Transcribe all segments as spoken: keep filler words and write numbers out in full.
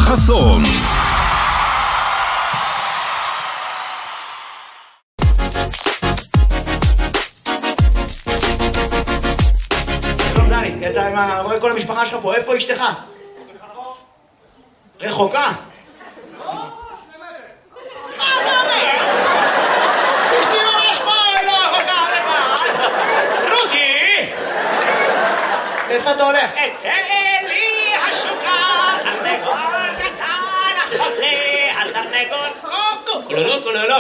חסון. שלום דני, אתה רואה כל המשפחה שלך פה, איפה אשתך? רחוקה? לא, שני מטר. מה אתה אומר? אשתי ממש פה, לא רחוקה, לבד. רודי! איפה אתה הולך? אצא לי השוקה, תרנגול קטן, החוזר על תרנגול קוקו, כולולו כולולו.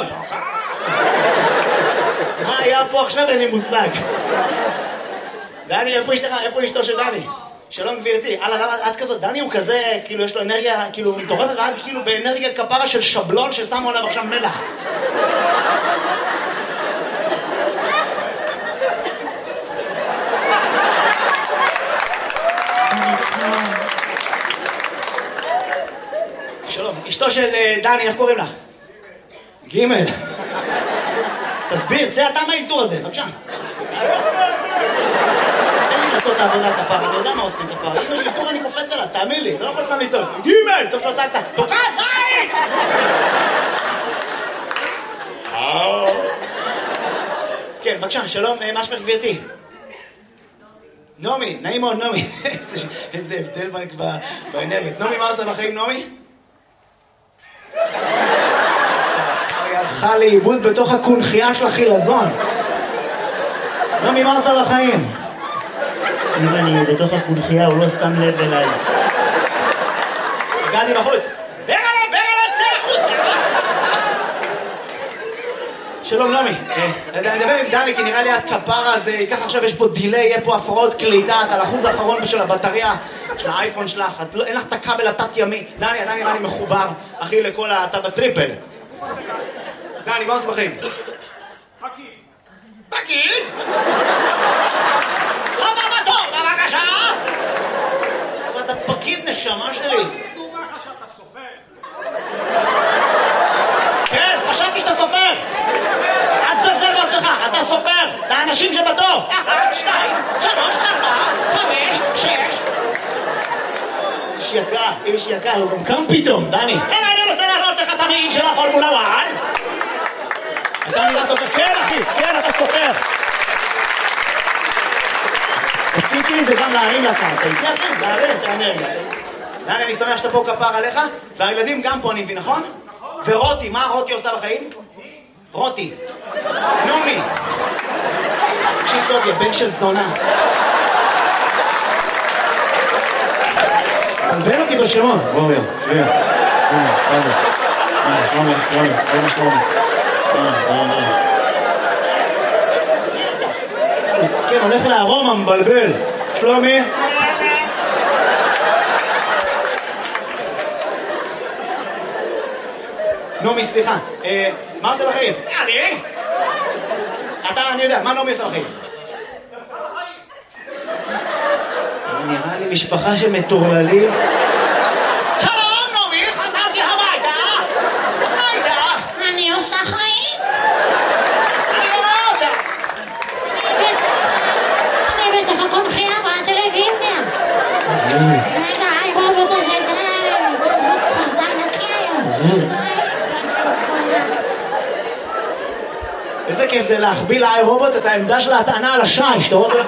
מה היה פה עכשיו? אין לי מושג. דני, איפה אשתך? איפה אשתו של דני? שלום גבירתי, הלאה, למה את כזאת? דני הוא כזה, כאילו יש לו אנרגיה, כאילו מטורפת, ואת כאילו באנרגיה כפרה של שבלון ששמו עליו עכשיו מלח. שלום, אשתו של דני, איך קוראים לך? גימל. תסביר, צא אתה מהאלתור הזה, בבקשה. תן לי לעשות את העבודה כפרה, אני יודע מה עושים כפרה. אם יש אלתור אני קופץ עליו, תאמין לי, אתה לא יכול סתם לצעוק. גימל! טוב שלא צעקת, תוקע זין! כן, בבקשה, שלום, מה שמך גבירתי? נעמי, נעים מאוד נעמי. איזה הבדל באנרגיות. נעמי, מה עושה בחיים נעמי? היא הלכה לאיבוד בתוך הקונחייה של החילזון. נעמי, מה עושה בחיים? אם אני בתוך הקונחייה הוא לא שם לב אליי. הגעתי בחוץ. ברלה, ברלה, צא החוצה! שלום נעמי, אני מדבר עם דני כי נראה לי את כפרה הזה, ככה עכשיו יש פה דילי, יהיה פה הפרעות קליטה, את על האחוז האחרון של הבטריה של האייפון שלך, אין לך את הכבל התת ימי. דני, דני נראה לי מחובר, אחי, לכל ה... אתה בטריפל. דני, מה עושה בחיים? פקיד. פקיד? הבא בתור, בבקשה! אבל אתה פקיד נשמה שלי. הוא אומר לך שאתה סופר. כן, חשבתי שאתה סופר. אל תזלזל בעצמך, אתה סופר. את האנשים שבתור. אחת, שתיים, שלוש, ארבע, חמש, שש. איש יקר, איש יקר, הוא גם קם פתאום, דני. אלא אני רוצה להראות לך את המעיל של הפורמולה אחת. אתה נראה סופר. כן, אחי, כן, אתה סופר. התפקיד שלי זה גם להרים לקרקע. איתי אחי, להרים את האנרגיה. דני, אני שמח שאתה פה כפר עליך, והילדים גם פה, אני מבין, נכון? ורותי, מה רותי עושה בחיים? רותי. נעמי. תקשיב טוב, יא בן של זונה. תלבן אותי בשמות. בואו, שביע. הנה, תודה. הנה, שלומי, שלומי, שלומי, שלומי. מסכן, הולך לארומה, מבלבל. שלומי. נעמי, סליחה. מה עושה בחיים? אני? אתה, אני יודע, מה נעמי עושה בחיים? נראה לי משפחה שמטורללים. שלום, נעמי, חזרתי הביתה. מה איתך? אני עושה חיים. אני לא רואה אותה. אני בתוך הקונחייה בטלוויזיה. רגע, היי רובוט הזה, די. רובוט ספרדן נקי היום. איזה כיף זה להחביא לאי רובוט את העמדה של ההטענה על השיש, אתה רואה?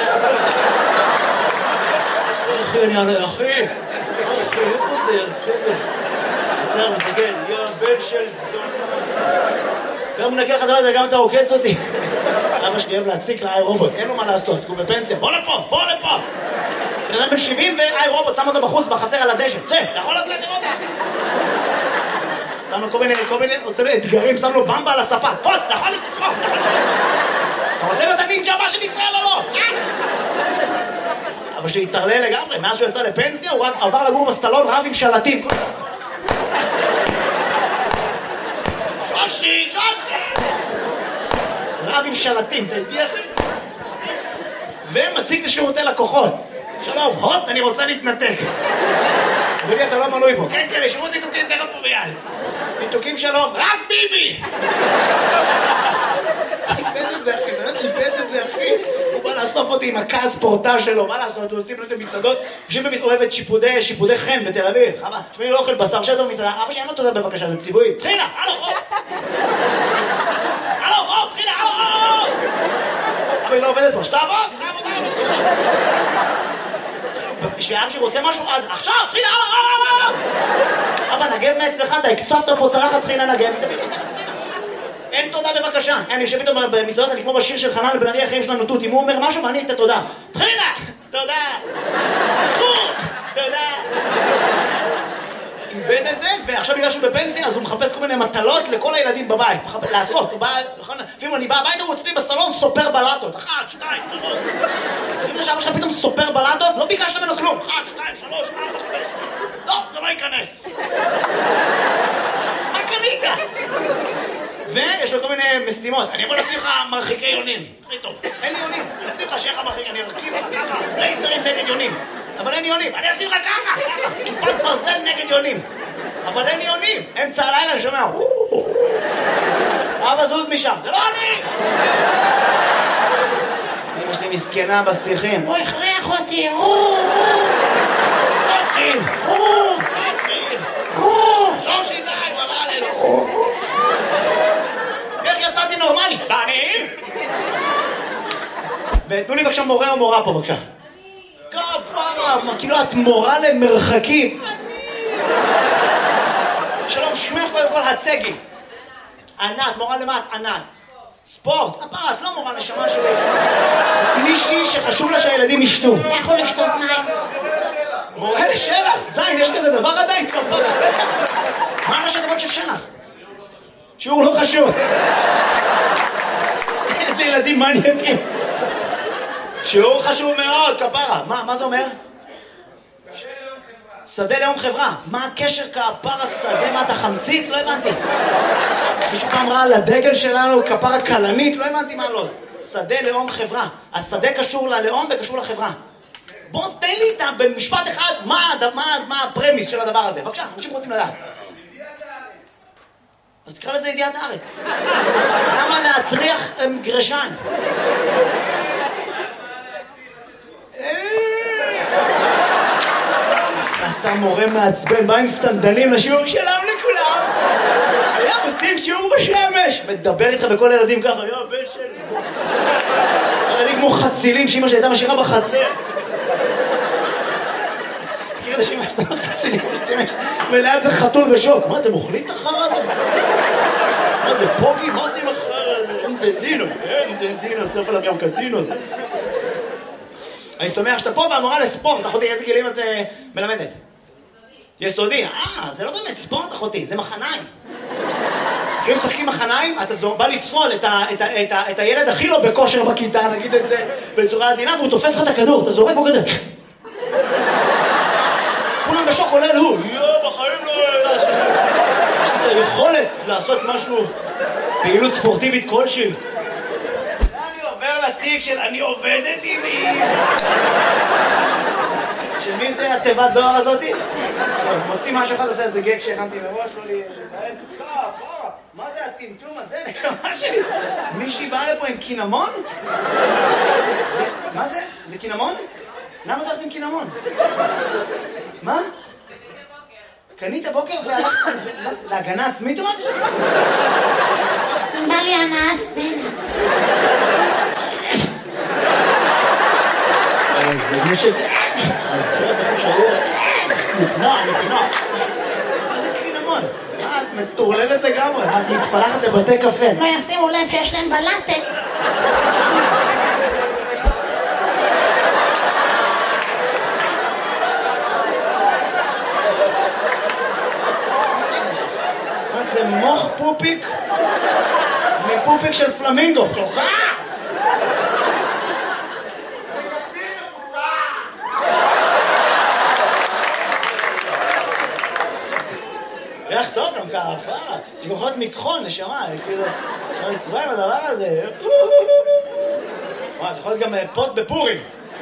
אחי, אני ענה, אחי, אחי, איפה זה? עצר, מסתכל, יא בן של זונה. גם מנקה לך דבר הזה, גם אתה עוקץ אותי. אבא שלי אוהב להציק לאי רובוט, אין לו מה לעשות, הוא בפנסיה, בוא לפה, בוא לפה. בן אדם בן שבעים ואי רובוט, שם אותו בחוץ, בחצר על הדשא, צא, יכול לצאת לראות. שם לו כל מיני, כל מיני, עושה לו אתגרים, שם לו במבה על הספה, פוץ, אתה יכול לתקוף, אתה רוצה להיות הנינג'ה הבא של ישראל או לא? אבא שלי התערלל לגמרי, מאז שהוא יצא לפנסיה, הוא עבר לגור בסלון רב עם שלטים. שושי, שושי! רב עם שלטים, אתה איתי אחי? ומציג לשירותי לקוחות. שלום, הוט, אני רוצה להתנתק. אדוני, אתה לא מנוי פה. כן, כן, לשירות ניתוקים תכף פה ביד. ניתוקים שלום. רק ביבי! איבד את זה, אחי, באמת איבד את זה, אחי. הוא בא לאסוף אותי עם הכעס פורטה שלו, מה לעשות? הוא עושים לו את המסעדות, יושבים במסעדות, אוהבת שיפודי, שיפודי חן בתל אביב. חבל, תשמעי, לא אוכל בשר שטו במסעדה, אבא שלי, אין לו תודה בבקשה, זה ציווי. טחינה, הלו, או! הלו, או, טחינה, הלו, או! אבא, היא לא עובדת פה, שתעבוד, שתעבוד, כשאבא שלי רוצה משהו, עכשיו, טחינה, הלו, או! אבא, נגב מאצלך, אתה הקצפת פה צלחת טחינה נגב, אין תודה בבקשה. אני יושב איתו במסעדות, אני כמו בשיר של חנן בן ארי, החיים שלנו תות. אם הוא אומר משהו, ואני את התודה. טחינה! תודה! תודה! איבד את זה, ועכשיו בגלל שהוא בפנסיה, אז הוא מחפש כל מיני מטלות לכל הילדים בבית. לעשות, הוא בא, לפעמים אני בא הביתה, הוא אצלי בסלון סופר בלטות. אחת, שתיים, שלוש. לפעמים שאבא שלך פתאום סופר בלטות, לא ביקשת ממנו כלום. אחת, שתיים, שלוש, ארבע, חמש. לא, זה לא ייכנס. מה קנית? ויש לו כל מיני משימות. אני יכול לשים לך מרחיקי יונים. הכי טוב. אין לי יונים. אני אשים לך שיהיה לך מרחיק, אני ארכיב לך ככה. לייזרים נגד יונים. אבל אין יונים. אני אשים לך ככה, ככה. כיפת ברזל נגד יונים. אבל אין יונים. אמצע הלילה אני שומע. אבא זוז משם. זה לא אני! אמא שלי מסכנה בשיחים. הוא הכריח אותי. שושי די, הוא אמר עלינו. איך יצאתי נורמלי? אני? ותנו לי בבקשה מורה או מורה פה בבקשה. כפרה, כאילו את מורה למרחקים. שלום, שמך קודם כל הצגי. ענת, מורה למה את? ענת. ספורט, הפרה, את לא מורה נשמה שלי. מישהי שחשוב לה שהילדים ישתו. לכו לשתות מים. מורה לשלח, זין, יש כזה דבר עדיין כפרה. מה ראשי תיבות של שלח? שיעור לא חשוב. איזה ילדים מעניינים. שיעור חשוב מאוד, כפרה. מה, מה זה אומר? שדה לאום חברה. מה הקשר כפרה שדה? מה אתה חמציץ? לא הבנתי. מישהו פעם ראה על הדגל שלנו כפרה קלנית? לא הבנתי מה לא. שדה לאום חברה. השדה קשור ללאום וקשור לחברה. בוא תן לי איתה במשפט אחד מה, מה, מה הפרמיס של הדבר הזה. בבקשה, אנשים רוצים לדעת. אז תקרא לזה ידיעת הארץ. למה להטריח גרשן? אתה מורה מעצבן, בא עם סנדלים לשיעור שלם לכולם. היה עושים שיעור בשמש. מדבר איתך בכל הילדים ככה, יו, בן שלי. ילדים כמו חצילים, שאמא שלי הייתה משאירה בחצר. מכיר את השמש, זה חצילים בשמש. וליד זה חתול בשוק. מה, אתם אוכלים את החרא הזה? מה זה, פוגי? מה זה עם החרא הזה? אין דנדינו, אין דנדינו, סוף עליו גם קדינו. אני שמח שאתה פה והמורה לספורט. אחותי, איזה גילים את מלמדת? יסודי. אה, זה לא באמת ספורט, אחותי, זה מחניים. כשהם משחקים מחניים, אתה בא לפסול את הילד הכי לא בכושר בכיתה, נגיד את זה בצורה עדינה, והוא תופס לך את הכדור, אתה זורק בו כזה. כולם בשוק עולה הוא. יו, בחיים לא... יש לי את היכולת לעשות משהו, פעילות ספורטיבית כלשהי. אני עובר לתיק של אני עובדת עם מי. של מי זה התיבת דואר הזאתי? מוציא משהו אחד, עושה איזה גג שהכנתי מראש, לא לי... מה זה הטמטום הזה? נקמה שלי. מישהי באה לפה עם קינמון? מה זה? זה קינמון? למה אתה הולכת עם קינמון? מה? קנית בוקר והלכת עם זה? להגנה עצמית או משהו? בא לי הנאה סצנה. זה מישהו... נקנה, נקנה. מה זה קינמון? מה, את מטורללת לגמרי? את מתפלחת לבתי קפה. לא ישימו לב שיש להם בלטת. מה זה מוח פופיק? מפופיק של פלמינגו. תוכה! איך טוב גם ככה, זה גם יכול להיות מכחול, נשמה, כאילו, לא נצבע עם הדבר הזה. וואי, זה יכול להיות גם פוט בפורים.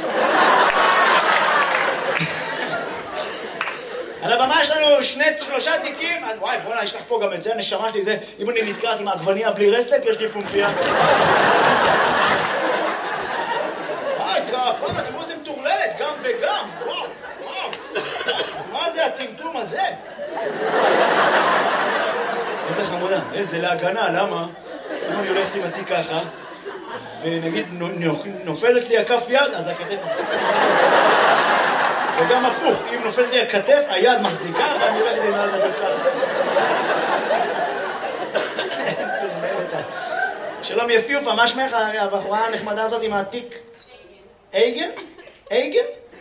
על הבמה יש לנו שני, שלושה תיקים, וואי, בוא'נה, יש לך פה גם את זה, הנשמה שלי, זה, אם אני נתקעת עם העגבניה בלי רסק, יש לי פומפיה. איזה חמודה, זה להגנה, למה? אם אני הולכת עם התיק ככה, ונגיד נופלת לי הכף יד, אז הכתף מחזיקה. וגם הפוך, אם נופלת לי הכתף, היד מחזיקה, ואני הולכת עם היד לדבר ככה. שלום יפיופה, מה שמך הבחורה הנחמדה הזאת עם התיק? אייגן? אייגן?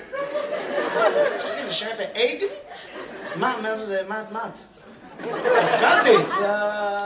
זה שם יפה, אייגן? מה, מה זה, מה את? מה את? קפקזית!